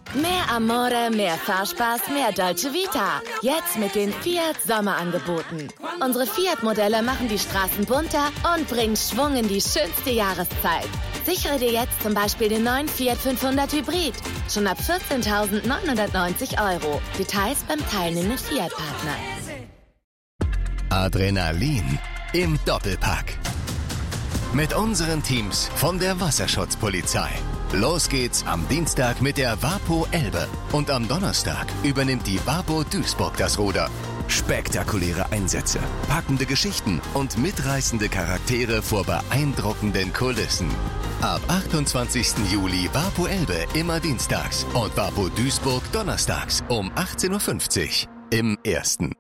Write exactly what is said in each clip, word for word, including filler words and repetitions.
Mehr Amore, mehr Fahrspaß, mehr Dolce Vita. Jetzt mit den Fiat Sommerangeboten. Unsere Fiat-Modelle machen die Straßen bunter und bringen Schwung in die schönste Jahreszeit. Sichere dir jetzt zum Beispiel den neuen Fiat fünfhundert Hybrid. Schon ab vierzehntausendneunhundertneunzig Euro. Details beim teilnehmenden Fiat-Partner. Adrenalin im Doppelpack. Mit unseren Teams von der Wasserschutzpolizei. Los geht's am Dienstag mit der Wapo Elbe. Und am Donnerstag übernimmt die Wapo Duisburg das Ruder. Spektakuläre Einsätze, packende Geschichten und mitreißende Charaktere vor beeindruckenden Kulissen. Ab achtundzwanzigsten Juli Wapo Elbe immer dienstags und Wapo Duisburg donnerstags um achtzehn Uhr fünfzig im Ersten.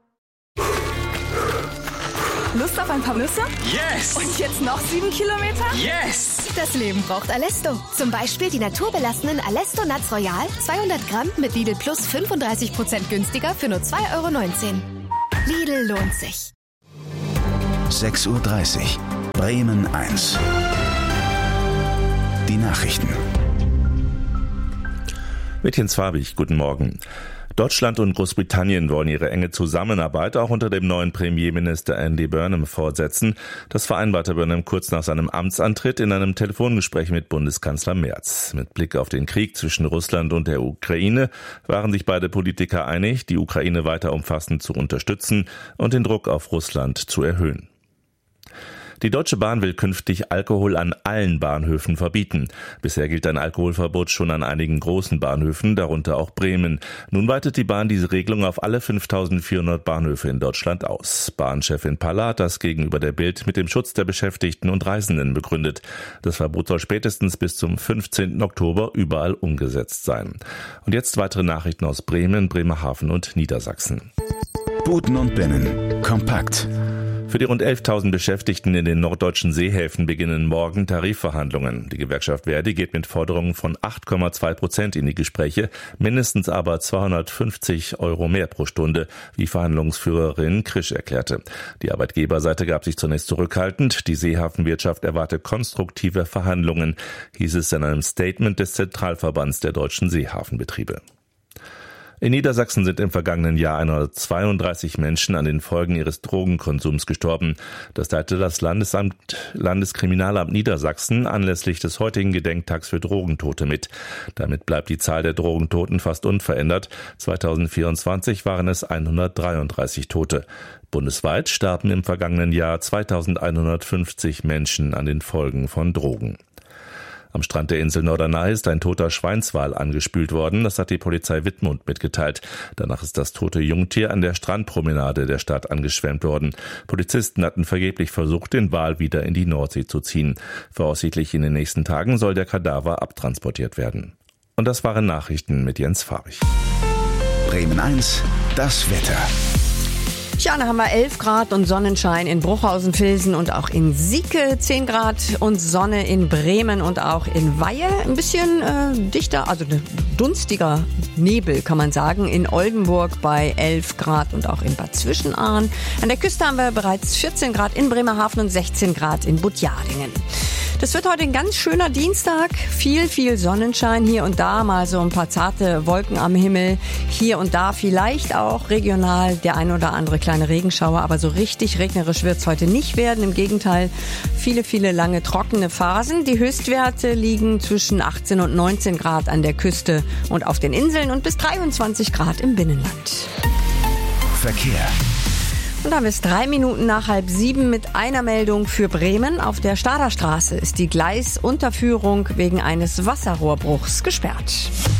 Lust auf ein paar Nüsse? Yes! Und jetzt noch sieben Kilometer? Yes! Das Leben braucht Alesto. Zum Beispiel die naturbelassenen Alesto Nuts Royal, zweihundert Gramm mit Lidl Plus fünfunddreißig Prozent günstiger für nur zwei Euro neunzehn. Lidl lohnt sich. sechs Uhr dreißig, Bremen eins. Die Nachrichten. Mit Jens Farbig, guten Morgen. Deutschland und Großbritannien wollen ihre enge Zusammenarbeit auch unter dem neuen Premierminister Andy Burnham fortsetzen. Das vereinbarte Burnham kurz nach seinem Amtsantritt in einem Telefongespräch mit Bundeskanzler Merz. Mit Blick auf den Krieg zwischen Russland und der Ukraine waren sich beide Politiker einig, die Ukraine weiter umfassend zu unterstützen und den Druck auf Russland zu erhöhen. Die Deutsche Bahn will künftig Alkohol an allen Bahnhöfen verbieten. Bisher gilt ein Alkoholverbot schon an einigen großen Bahnhöfen, darunter auch Bremen. Nun weitet die Bahn diese Regelung auf alle fünftausendvierhundert Bahnhöfe in Deutschland aus. Bahnchefin Paller hat das gegenüber der Bild mit dem Schutz der Beschäftigten und Reisenden begründet. Das Verbot soll spätestens bis zum fünfzehnten Oktober überall umgesetzt sein. Und jetzt weitere Nachrichten aus Bremen, Bremerhaven und Niedersachsen. Buten und Binnen. Kompakt. Für die rund elftausend Beschäftigten in den norddeutschen Seehäfen beginnen morgen Tarifverhandlungen. Die Gewerkschaft Verdi geht mit Forderungen von acht Komma zwei Prozent in die Gespräche, mindestens aber zweihundertfünfzig Euro mehr pro Stunde, wie Verhandlungsführerin Krisch erklärte. Die Arbeitgeberseite gab sich zunächst zurückhaltend. Die Seehafenwirtschaft erwarte konstruktive Verhandlungen, hieß es in einem Statement des Zentralverbands der deutschen Seehafenbetriebe. In Niedersachsen sind im vergangenen Jahr hundertzweiunddreißig Menschen an den Folgen ihres Drogenkonsums gestorben. Das teilte das Landesamt, Landeskriminalamt Niedersachsen anlässlich des heutigen Gedenktags für Drogentote mit. Damit bleibt die Zahl der Drogentoten fast unverändert. zweitausendvierundzwanzig waren es hundertdreiunddreißig Tote. Bundesweit starben im vergangenen Jahr zweitausendeinhundertfünfzig Menschen an den Folgen von Drogen. Am Strand der Insel Norderney ist ein toter Schweinswal angespült worden. Das hat die Polizei Wittmund mitgeteilt. Danach ist das tote Jungtier an der Strandpromenade der Stadt angeschwemmt worden. Polizisten hatten vergeblich versucht, den Wal wieder in die Nordsee zu ziehen. Voraussichtlich in den nächsten Tagen soll der Kadaver abtransportiert werden. Und das waren Nachrichten mit Jens Farbig. Bremen eins, das Wetter. Ja, da haben wir elf Grad und Sonnenschein in Bruchhausen-Vilsen und auch in Sieke, zehn Grad und Sonne in Bremen und auch in Weihe. Ein bisschen äh, dichter, also dunstiger Nebel, kann man sagen, in Oldenburg bei elf Grad und auch in Bad Zwischenahn. An der Küste haben wir bereits vierzehn Grad in Bremerhaven und sechzehn Grad in Budjadingen. Das wird heute ein ganz schöner Dienstag. Viel, viel Sonnenschein, hier und da mal so ein paar zarte Wolken am Himmel. Hier und da vielleicht auch regional der ein oder andere kleine Regenschauer. Aber so richtig regnerisch wird's heute nicht werden. Im Gegenteil, viele, viele lange trockene Phasen. Die Höchstwerte liegen zwischen achtzehn und neunzehn Grad an der Küste und auf den Inseln und bis dreiundzwanzig Grad im Binnenland. Verkehr. Und dann bis drei Minuten nach halb sieben mit einer Meldung für Bremen. Auf der Staderstraße ist die Gleisunterführung wegen eines Wasserrohrbruchs gesperrt.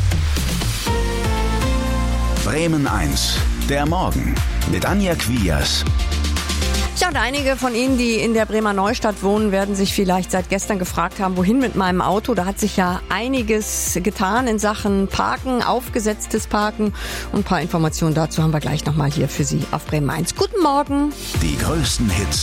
Bremen eins, der Morgen mit Anja Quias. Ja, und einige von Ihnen, die in der Bremer Neustadt wohnen, werden sich vielleicht seit gestern gefragt haben, wohin mit meinem Auto. Da hat sich ja einiges getan in Sachen Parken, aufgesetztes Parken. Und ein paar Informationen dazu haben wir gleich nochmal hier für Sie auf Bremen eins. Guten Morgen. Die größten Hits